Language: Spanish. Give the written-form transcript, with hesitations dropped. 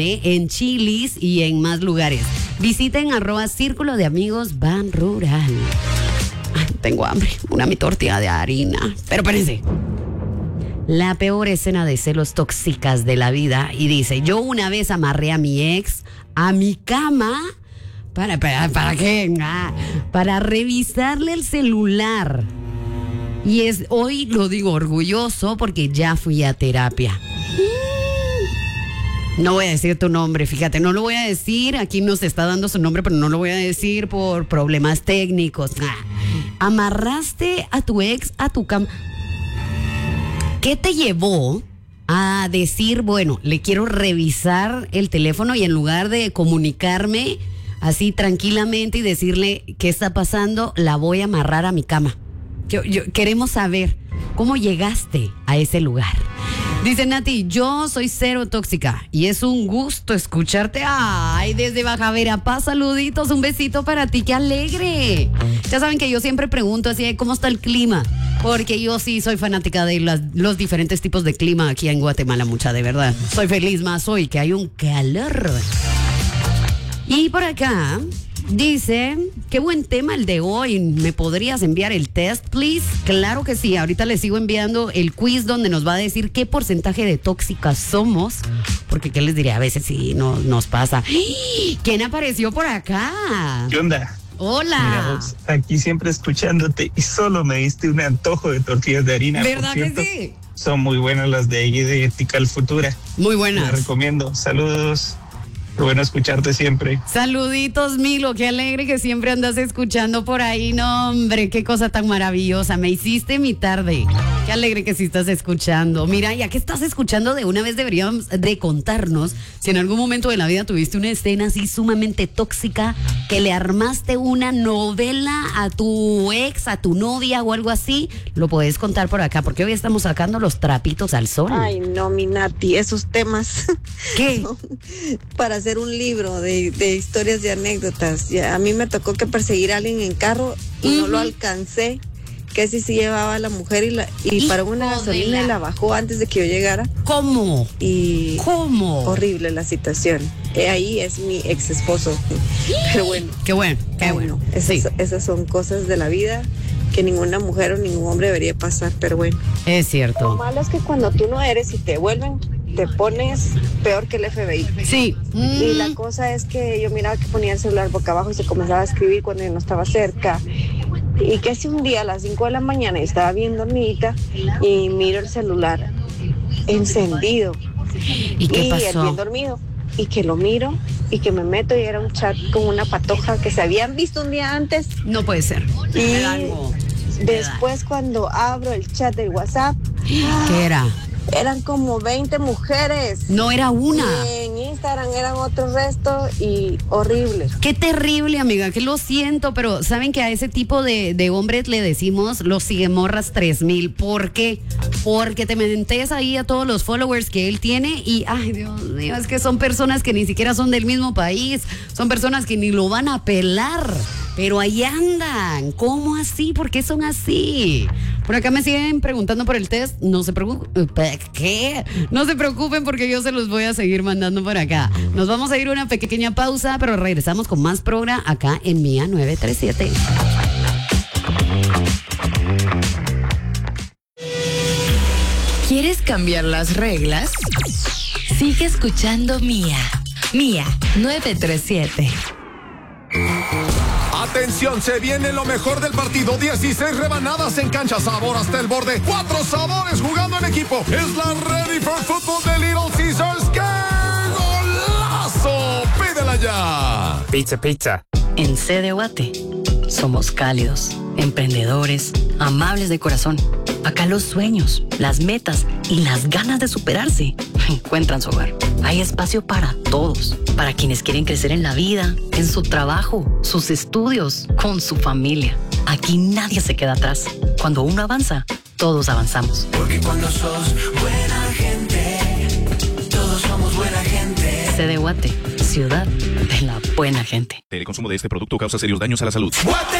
en Chili's y en más lugares. Visiten @Círculo de Amigos Ban Rural. Ay, tengo hambre, mi tortilla de harina. Pero espérense. La peor escena de celos tóxicas de la vida. Y dice, yo una vez amarré a mi ex a mi cama. ¿Para qué? Para revisarle el celular. Y hoy lo digo orgulloso porque ya fui a terapia. No voy a decir tu nombre, fíjate, no lo voy a decir. Aquí nos está dando su nombre, pero no lo voy a decir por problemas técnicos. Amarraste a tu ex a tu cama. ¿Qué te llevó a decir, bueno, le quiero revisar el teléfono y en lugar de comunicarme así tranquilamente y decirle qué está pasando, la voy a amarrar a mi cama? Queremos saber cómo llegaste a ese lugar. Dice Nati, yo soy cero tóxica y es un gusto escucharte. Ay, desde Baja Verapaz, saluditos, un besito para ti, qué alegre. Ya saben que yo siempre pregunto así, ¿cómo está el clima? Porque yo sí soy fanática de los diferentes tipos de clima aquí en Guatemala, mucha, de verdad. Soy feliz más hoy que hay un calor. Y por acá dice, qué buen tema el de hoy. ¿Me podrías enviar el test, please? Claro que sí. Ahorita les sigo enviando el quiz donde nos va a decir qué porcentaje de tóxicas somos. Porque, ¿qué les diré? A veces sí nos pasa. ¿Quién apareció por acá? ¿Qué onda? Hola. Mira, vos, aquí siempre escuchándote y solo me diste un antojo de tortillas de harina. ¿Verdad por cierto, que sí? Son muy buenas las de ahí de Tical Futura. Muy buenas. Te recomiendo. Saludos. Qué bueno escucharte siempre. Saluditos, Milo, qué alegre que siempre andas escuchando por ahí. No, hombre, qué cosa tan maravillosa. Me hiciste mi tarde. Qué alegre que sí estás escuchando. Mira, ya que estás escuchando, de una vez deberíamos de contarnos si en algún momento de la vida tuviste una escena así sumamente tóxica, que le armaste una novela a tu ex, a tu novia o algo así. Lo puedes contar por acá, porque hoy estamos sacando los trapitos al sol. Ay, no, mi Nati, esos temas. ¿Qué? Para hacer un libro de historias de anécdotas. A mí me tocó que perseguir a alguien en carro y no lo alcancé. Que sí llevaba a la mujer y paró una gasolina y la bajó antes de que yo llegara. ¿Cómo? Y ¿Cómo? horrible la situación. Ahí es mi ex esposo. Pero bueno. Qué bueno, qué bueno. Esas son cosas de la vida que ninguna mujer o ningún hombre debería pasar, pero bueno. Es cierto. Lo malo es que cuando tú no eres y te vuelven, te pones peor que el FBI. Sí. Y la cosa es que yo miraba que ponía el celular boca abajo y se comenzaba a escribir cuando yo no estaba cerca. Y que si un día a las 5 de la mañana estaba bien dormidita y miro el celular encendido. ¿Y qué pasó? Él bien dormido. Y que lo miro y que me meto y era un chat con una patoja que se habían visto un día antes. No puede ser. Y después cuando abro el chat del WhatsApp, ¿qué era? Eran como 20 mujeres. No era una. Y en Instagram eran otro resto y horrible. Qué terrible, amiga, que lo siento, pero saben que a ese tipo de hombres le decimos los siguemorras 3000. ¿Por qué? Porque te metes ahí a todos los followers que él tiene y, ay, Dios mío, es que son personas que ni siquiera son del mismo país, son personas que ni lo van a pelar, pero ahí andan. ¿Cómo así? ¿Por qué son así? Por acá me siguen preguntando por el test. No se preocupen. ¿Qué? No se preocupen porque yo se los voy a seguir mandando por acá. Nos vamos a ir a una pequeña pausa, pero regresamos con más programa acá en Mía 937. ¿Quieres cambiar las reglas? Sigue escuchando Mía 937. Atención, se viene lo mejor del partido. 16 rebanadas en cancha, sabor hasta el borde. 4 sabores jugando en equipo. Es la Ready for Football de Little Caesars. ¡Qué golazo! ¡Pídela ya! Pizza. En CDUATE somos cálidos, emprendedores, amables de corazón. Acá los sueños, las metas y las ganas de superarse encuentran su hogar. Hay espacio para todos, para quienes quieren crecer en la vida, en su trabajo, sus estudios, con su familia. Aquí nadie se queda atrás. Cuando uno avanza, todos avanzamos. Porque cuando sos buena gente, todos somos buena gente. CDUATE, ciudad de la buena gente. El consumo de este producto causa serios daños a la salud. Guate.